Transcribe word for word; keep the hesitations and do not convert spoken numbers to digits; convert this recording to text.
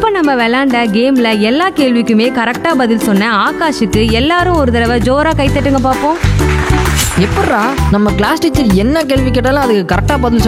இப்ப நம்ம விளையாண்ட கேம்ல எல்லா கேள்விக்குமே கரெக்டா பதில் சொன்ன ஆகாஷுக்கு எல்லாரும் ஒரு தடவை ஜோரா கைத்தட்டுங்க பாப்போம். எப்பட்றா நம்ம கிளாஸ் டீச்சர் என்ன கேள்வி கேட்டாலும் அதுக்கு கரெக்டாக பதில்